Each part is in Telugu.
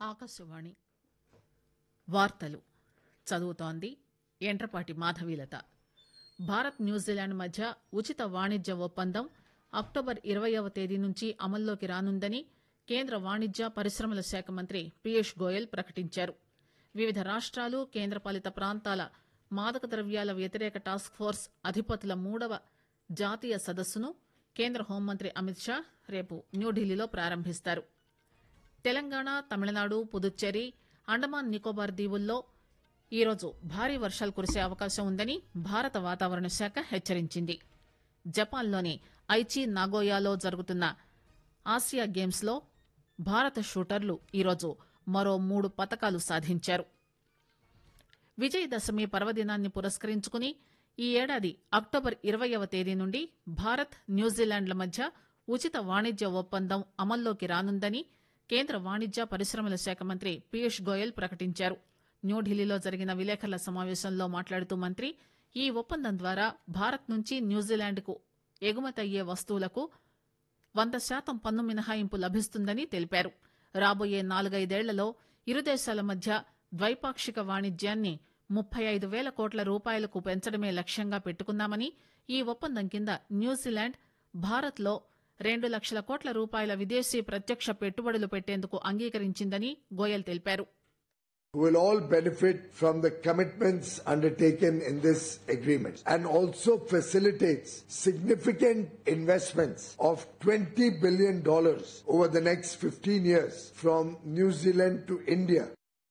ఆకాశవాణి వార్తలు చదువుతోంది ఎంట్రపాటి మాధవీలత. భారత్ న్యూజిలాండ్ మధ్య ఉచిత వాణిజ్య ఒప్పందం అక్టోబర్ 20వ తేదీ నుంచి అమల్లోకి రానుందని కేంద్ర వాణిజ్య పరిశ్రమల శాఖ మంత్రి పీయూష్ గోయల్ ప్రకటించారు. వివిధ రాష్టాలు కేంద్రపాలిత ప్రాంతాల మాదక ద్రవ్యాల వ్యతిరేక టాస్క్ ఫోర్స్ అధిపతుల 3వ జాతీయ సదస్సును కేంద్ర హోంమంత్రి అమిత్ షా రేపు న్యూఢిల్లీలో ప్రారంభిస్తారు. తెలంగాణ, తమిళనాడు, పుదుచ్చేరి, అండమాన్ నికోబార్ దీవుల్లో ఈరోజు భారీ వర్షాలు కురిసే అవకాశం ఉందని భారత వాతావరణ శాఖ హెచ్చరించింది. జపాన్లోని ఐచి నాగోయాలో జరుగుతున్న ఆసియా గేమ్స్ లో భారత షూటర్లు ఈరోజు మరో 3 పతకాలు సాధించారు. విజయదశమి పర్వదినాన్ని పురస్కరించుకుని ఈ ఏడాది అక్టోబర్ 20వ తేదీ నుండి భారత్ న్యూజిలాండ్ల మధ్య ఉచిత వాణిజ్య ఒప్పందం అమల్లోకి రానుందని కేంద్ర వాణిజ్య పరిశ్రమల శాఖ మంత్రి పీయూష్ గోయల్ ప్రకటించారు. న్యూఢిల్లీలో జరిగిన విలేకరుల సమావేశంలో మాట్లాడుతూ మంత్రి ఈ ఒప్పందం ద్వారా భారత్ నుంచి న్యూజిలాండ్కు ఎగుమతయ్యే వస్తువులకు 100% పన్ను మినహాయింపు లభిస్తుందని తెలిపారు. రాబోయే 4-5 ఏళ్లలో ఇరు దేశాల మధ్య ద్వైపాక్షిక వాణిజ్యాన్ని 35,000 కోట్ల రూపాయలకు పెంచడమే లక్ష్యంగా పెట్టుకున్నామని, ఈ ఒప్పందం కింద న్యూజిలాండ్ భారత్లో 2 లక్షల కోట్ల రూపాయల విదేశీ ప్రత్యక్ష పెట్టుబడులు పెట్టేందుకు అంగీకరించిందని గోయల్ తెలిపారు. Will all benefit from the commitments undertaken in this agreement and also facilitates significant investments of $20 billion over the next 15 years from New Zealand to India.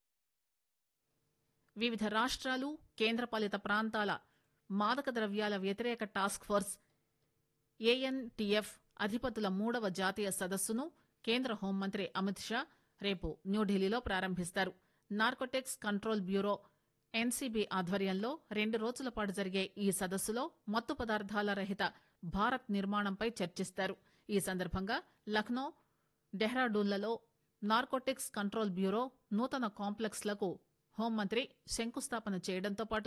వివిధ రాష్ట్రాలు కేంద్రపాలిత ప్రాంతాల మాదక ద్రవ్యాల వ్యతిరేక టాస్క్ ఫోర్స్ ANTF అధిపతుల 3వ జాతీయ సదస్సును కేంద్ర హోంమంత్రి అమిత్ షా రేపు న్యూఢిల్లీలో ప్రారంభిస్తారు. నార్కోటిక్స్ కంట్రోల్ బ్యూరో NCB ఆధ్వర్యంలో 2 రోజుల పాటు జరిగే ఈ సదస్సులో మత్తు పదార్థాల రహిత భారత్ నిర్మాణంపై చర్చిస్తారు. ఈ సందర్భంగా లఖ్నో, డెహ్రాడూన్లలో నార్కోటిక్స్ కంట్రోల్ బ్యూరో నూతన కాంప్లెక్స్లకు హోంమంత్రి శంకుస్థాపన చేయడంతో పాటు